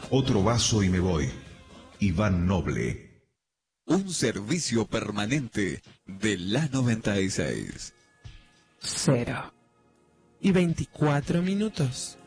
Otro vaso y me voy. Iván Noble. Un servicio permanente de la 96. 0:24.